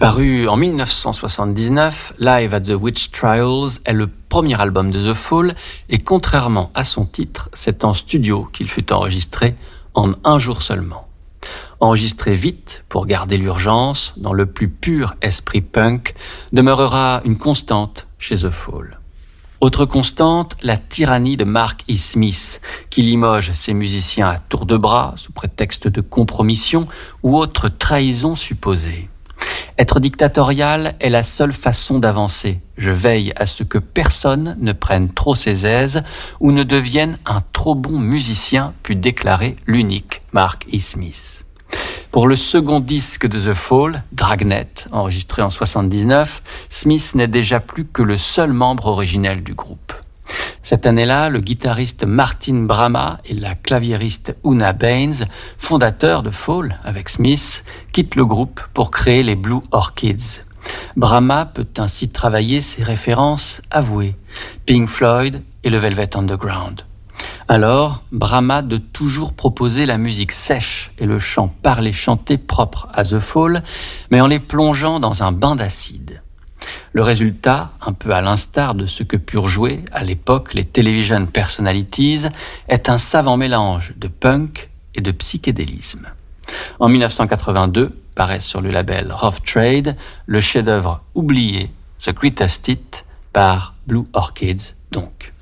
Paru en 1979, Live at the Witch Trials est le premier album de The Fall et contrairement à son titre, c'est en studio qu'il fut enregistré en un jour seulement. Enregistré vite pour garder l'urgence, dans le plus pur esprit punk, demeurera une constante chez The Fall. Autre constante, la tyrannie de Mark E. Smith, qui limoge ses musiciens à tour de bras sous prétexte de compromission ou autre trahison supposée. Être dictatorial est la seule façon d'avancer. Je veille à ce que personne ne prenne trop ses aises ou ne devienne un trop bon musicien, put déclarer l'unique Mark E. Smith. Pour le second disque de The Fall, Dragnet, enregistré en 1979, Smith n'est déjà plus que le seul membre originel du groupe. Cette année-là, le guitariste Martin Bramah et la claviériste Una Baines, fondateurs de Fall avec Smith, quittent le groupe pour créer les Blue Orchids. Bramah peut ainsi travailler ses références avouées, Pink Floyd et le Velvet Underground. Alors, Bramah de toujours proposer la musique sèche et le chant parlé-chanté propre à The Fall, mais en les plongeant dans un bain d'acide. Le résultat, un peu à l'instar de ce que purent jouer à l'époque les television personalities, est un savant mélange de punk et de psychédélisme. En 1982, paraît sur le label Rough Trade le chef-d'œuvre oublié, The Greatest Hits, par Blue Orchids donc.